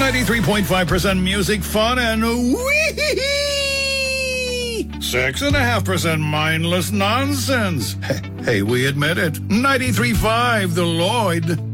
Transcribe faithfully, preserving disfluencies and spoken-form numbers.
ninety-three point five percent music, fun, and wee six and a half percent mindless nonsense. Hey, we admit it. ninety-three point five, The Lloyd.